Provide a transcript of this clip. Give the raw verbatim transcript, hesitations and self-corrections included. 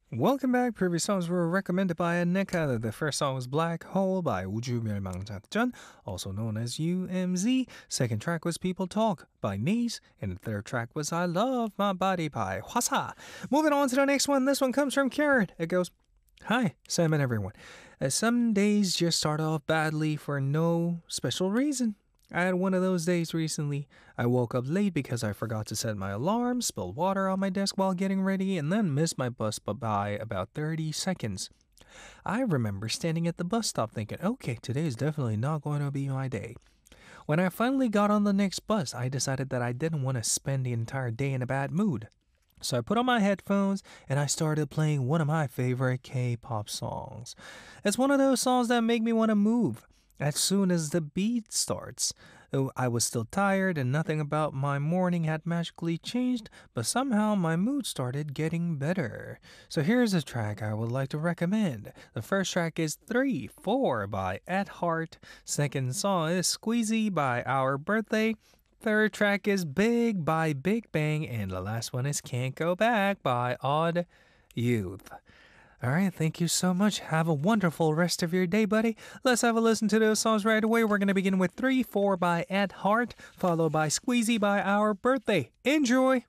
Welcome back. Previous songs were recommended by Aneka. The first song was Black Hole by 우주 멸망작전, also known as U M Z. Second track was People Talk by Nice. And the third track was I Love My Body by Hwasa. Moving on to the next one. This one comes from Karen. It goes, Hi, Sam and everyone. Uh, some days just start off badly for no special reason. I had one of those days recently. I woke up late because I forgot to set my alarm, spilled water on my desk while getting ready, and then missed my bus by about thirty seconds. I remember standing at the bus stop thinking, okay, today is definitely not going to be my day. When I finally got on the next bus, I decided that I didn't want to spend the entire day in a bad mood. So I put on my headphones and I started playing one of my favorite K-pop songs. It's one of those songs that make me want to move. As soon as the beat starts, I was still tired and nothing about my morning had magically changed, but somehow my mood started getting better. So here's a track I would like to recommend. The first track is three four by At Heart. Second song is Squeezy by Our Birthday. Third track is Big by Big Bang. And the last one is Can't Go Back by Odd Youth. All right, thank you so much. Have a wonderful rest of your day, buddy. Let's have a listen to those songs right away. We're going to begin with three four by At Heart, followed by Squeezy by Our Birthday. Enjoy!